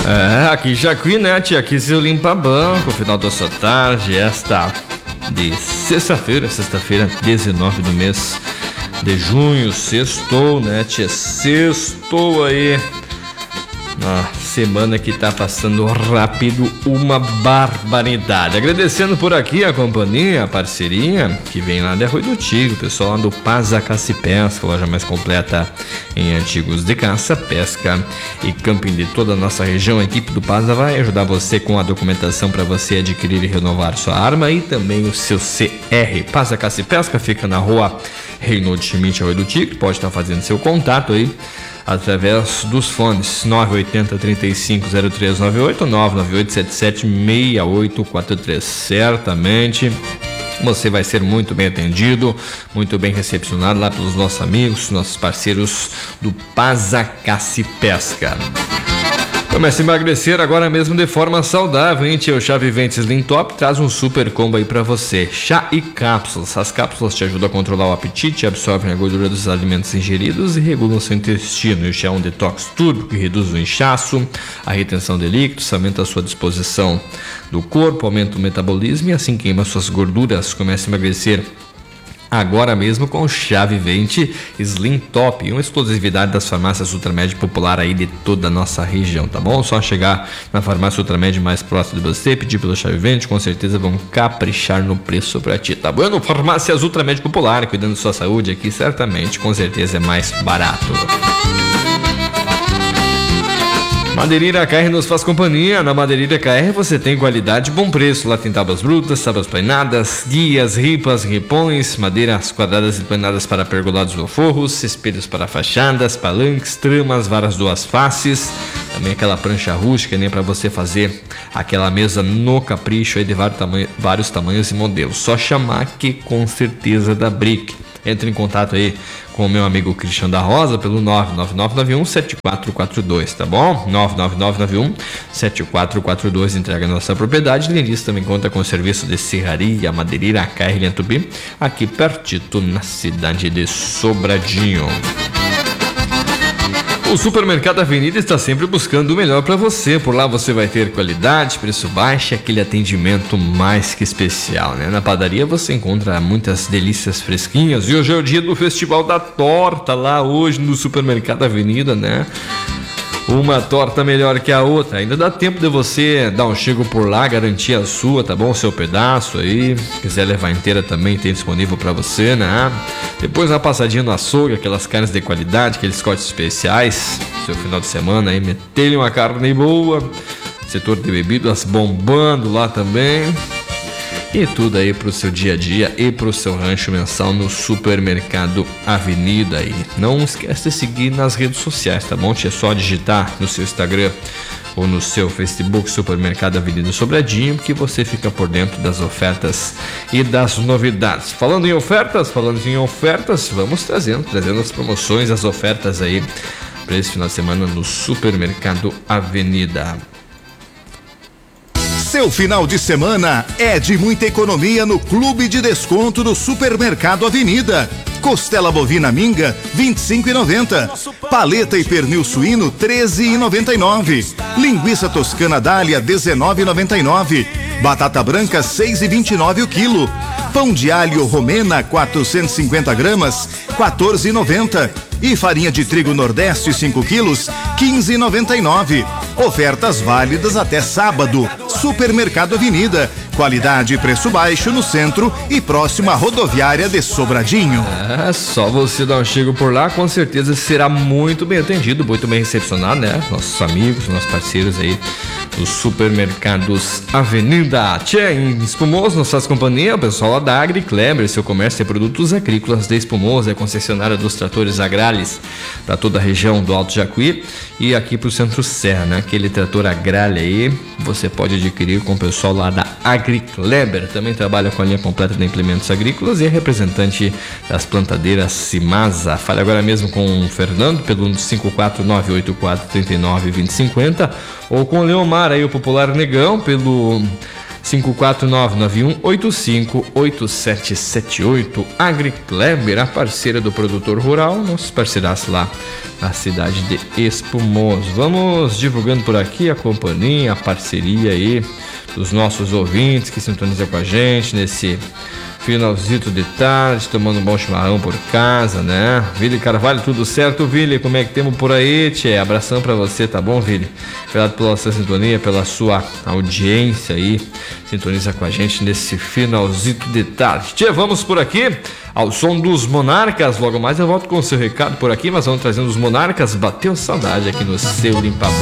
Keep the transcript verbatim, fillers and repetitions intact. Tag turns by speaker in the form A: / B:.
A: É, aqui Jacuí, né, tia? Aqui seu limpa banco, final da sua tarde, esta de sexta-feira, sexta-feira, dezenove do mês de junho, sextou, né, tia? Sextou aí. A semana que tá passando rápido, uma barbaridade. Agradecendo por aqui a companhia, a parceria que vem lá de Arroio do Tigre, o pessoal lá do Paza Caça e Pesca, loja mais completa em artigos de caça, pesca e camping de toda a nossa região. A equipe do Paza vai ajudar você com a documentação para você adquirir e renovar sua arma e também o seu C R. Paza Caça e Pesca fica na rua Reinaldo Schmidt, Arroio do Tigre. Pode estar fazendo seu contato aí através dos fones nove oito zero, três cinco zero três nove oito, nove nove oito sete sete seis oito quatro três. Certamente você vai ser muito bem atendido, muito bem recepcionado lá pelos nossos amigos, nossos parceiros do Paza Caça e Pesca. Comece a emagrecer agora mesmo de forma saudável, hein, tio? O Chá Vivente Slim Top traz um super combo aí pra você. Chá e cápsulas. As cápsulas te ajudam a controlar o apetite, absorvem a gordura dos alimentos ingeridos e regulam seu intestino. E o chá é um detox turbo que reduz o inchaço, a retenção de líquidos, aumenta a sua disposição do corpo, aumenta o metabolismo e assim queima suas gorduras. Comece a emagrecer agora mesmo com o Chá Vivente Slim Top, uma exclusividade das farmácias Ultramed Popular aí de toda a nossa região, tá bom? Só chegar na farmácia Ultramed mais próxima de você, pedir pelo Chá Vivente, com certeza vão caprichar no preço pra ti, tá bom? Farmácias Ultramed Popular, cuidando da sua saúde aqui, certamente, com certeza é mais barato. Madeireira K R nos faz companhia. Na Madeireira K R você tem qualidade e bom preço. Lá tem tábuas brutas, tábuas plainadas, guias, ripas, ripões, madeiras quadradas e planadas para pergolados ou forros, espelhos para fachadas, palanques, tramas, varas duas faces, também aquela prancha rústica, nem para você fazer aquela mesa no capricho aí de vários, tamanho, vários tamanhos e modelos. Só chamar que com certeza dá brick. Entre em contato aí com o meu amigo Cristian da Rosa pelo nove nove nove nove um sete quatro quatro dois, tá bom? nove nove nove nove um sete quatro quatro dois, entrega a nossa propriedade. Leniz também conta com o serviço de serraria, madeireira K R Lentubi, aqui pertito na cidade de Sobradinho. O Supermercado Avenida está sempre buscando o melhor para você. Por lá você vai ter qualidade, preço baixo e aquele atendimento mais que especial, né? Na padaria você encontra muitas delícias fresquinhas e hoje é o dia do Festival da Torta lá hoje no Supermercado Avenida, né? Uma torta melhor que a outra. Ainda dá tempo de você dar um chego por lá, garantir a sua, tá bom? O seu pedaço aí. Se quiser levar inteira também tem disponível para você, né? Depois uma passadinha no açougue, aquelas carnes de qualidade, aqueles cortes especiais. Seu final de semana aí, meter uma carne boa. Setor de bebidas bombando lá também. E tudo aí pro seu dia a dia e pro seu rancho mensal no Supermercado Avenida aí. Não esquece de seguir nas redes sociais, tá bom? É só digitar no seu Instagram ou no seu Facebook Supermercado Avenida Sobradinho que você fica por dentro das ofertas e das novidades. Falando em ofertas, falando em ofertas, vamos trazendo, trazendo as promoções, as ofertas aí para esse final de semana no Supermercado Avenida.
B: Seu final de semana é de muita economia no Clube de Desconto do Supermercado Avenida. Costela bovina minga, vinte e cinco reais e noventa centavos. Paleta e pernil suíno, treze reais e noventa e nove centavos. Linguiça toscana dália, dezenove reais e noventa e nove centavos. Batata branca, seis reais e vinte e nove centavos o quilo. Pão de alho Romena, quatrocentos e cinquenta gramas, quatorze reais e noventa centavos. E farinha de trigo Nordeste, cinco quilos, quinze reais e noventa e nove centavos. Ofertas válidas até sábado. Supermercado Avenida. Qualidade e preço baixo no centro e próximo à rodoviária de Sobradinho.
A: É, só você dar um chego por lá, com certeza será muito bem atendido, muito bem recepcionado, né? Nossos amigos, nossos parceiros aí dos Supermercados Avenida. Tchê, em Espumoso, nos faz companhia, o pessoal lá da Agri Kleber, seu comércio de produtos agrícolas de Espumoso, é concessionária dos tratores Agrales para toda a região do Alto Jacuí e aqui pro Centro Serra, né? Aquele trator Agrale aí, você pode adquirir com o pessoal lá da Agri Kleber, também trabalha com a linha completa de implementos agrícolas e é representante das plantadeiras Simasa. Fale agora mesmo com o Fernando pelo cinco quatro nove oito quatro três nove dois zero cinco zero ou com o Leomar aí, o popular Negão, pelo cinco quatro nove nove um oito cinco oito sete sete oito. Agri Kleber, a parceira do produtor rural, nossos parceiraços lá na cidade de Espumoso. Vamos divulgando por aqui a companhia, a parceria aí dos nossos ouvintes que sintonizam com a gente nesse finalzito de tarde, tomando um bom chimarrão por casa, né? Vili Carvalho, tudo certo, Vili? Como é que temos por aí, tchê? Abração pra você, tá bom, Vili? Obrigado pela sua sintonia, pela sua audiência aí. Sintoniza com a gente nesse finalzito de tarde. Tchê, vamos por aqui ao som dos Monarcas. Logo mais eu volto com o seu recado por aqui, mas vamos trazendo os Monarcas. Bateu saudade aqui no seu Limpa